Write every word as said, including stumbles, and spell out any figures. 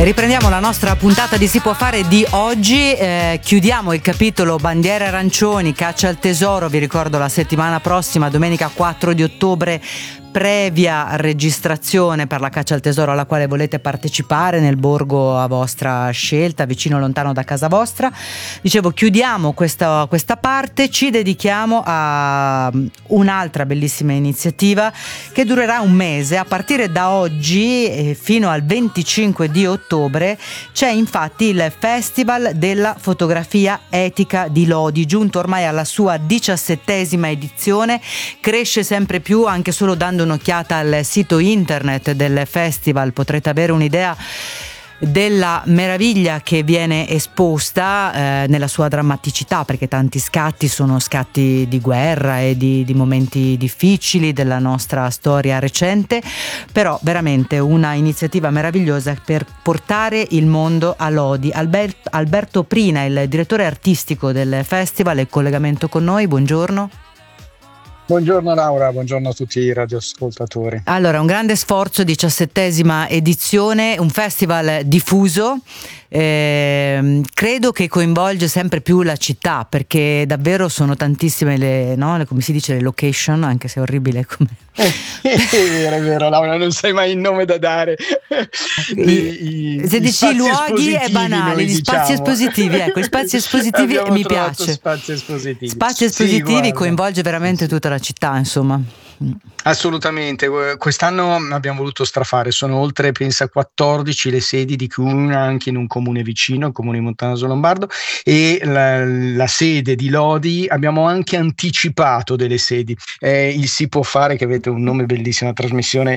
Riprendiamo la nostra puntata di Si può fare di oggi, eh, chiudiamo il capitolo bandiere arancioni, caccia al tesoro. Vi ricordo la settimana prossima, domenica quattro di ottobre, previa registrazione per la caccia al tesoro alla quale volete partecipare nel borgo a vostra scelta, vicino o lontano da casa vostra. Dicevo, chiudiamo questa, questa parte, ci dedichiamo a un'altra bellissima iniziativa che durerà un mese. A partire da oggi eh, fino al venticinque di ottobre c'è infatti il Festival della fotografia etica di Lodi, giunto ormai alla sua diciassettesima edizione. Cresce sempre più, anche solo dando un'occhiata al sito internet del festival potrete avere un'idea della meraviglia che viene esposta eh, nella sua drammaticità, perché tanti scatti sono scatti di guerra e di, di momenti difficili della nostra storia recente, però veramente una iniziativa meravigliosa per portare il mondo a Lodi. Albert, Alberto Prina, il direttore artistico del festival, è in collegamento con noi. Buongiorno. Buongiorno Laura, buongiorno a tutti i radioascoltatori. Allora, un grande sforzo, diciassettesima edizione, un festival diffuso, eh, credo che coinvolge sempre più la città, perché davvero sono tantissime le, no, le, come si dice, le location, anche se è orribile come... È vero, è vero Laura, non sai mai il nome da dare. I, I, se dici i luoghi è banale, gli diciamo. spazi espositivi, ecco, gli spazi espositivi mi piace. Spazi espositivi, spazi espositivi sì, coinvolge veramente sì. tutta la città, insomma. Assolutamente, quest'anno abbiamo voluto strafare, sono oltre pensa quattordici le sedi, di cui una anche in un comune vicino, il comune di Montanaso Lombardo, e la, la sede di Lodi. Abbiamo anche anticipato delle sedi, eh, il Si può fare, che avete un nome bellissimo, una trasmissione